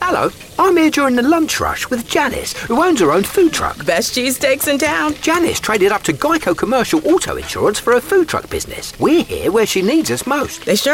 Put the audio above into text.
Hello, I'm here during the lunch rush with Janice, who owns her own food truck. Best cheesesteaks in town. Janice traded up to Geico Commercial Auto Insurance for her food truck business. We're here where she needs us most. They sure